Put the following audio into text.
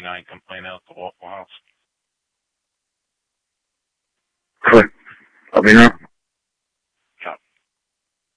$2.99 complaint out to Waffle House. Cool. Let me know.